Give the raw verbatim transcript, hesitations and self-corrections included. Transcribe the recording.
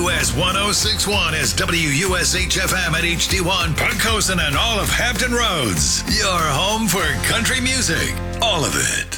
S one oh six point one is W U S H F M at H D one, Punkosen and all of Hampton Roads. Your home for country music. All of it.